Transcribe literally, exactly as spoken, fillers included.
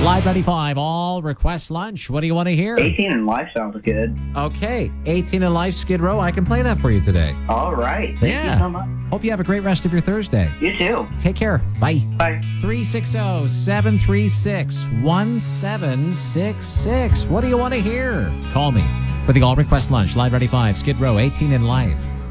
Live ninety-five, all request lunch. What do you want to hear? eighteen in Life sounds good. Okay, eighteen in Life, Skid Row. I can play that for you today. All right. Thank Yeah. you so much. Hope you have a great rest of your Thursday. You too. Take care. Bye. Bye. three six zero, seven three six, one seven six six. What do you want to hear? Call me for the all request lunch. Live ninety-five, Skid Row, eighteen in Life.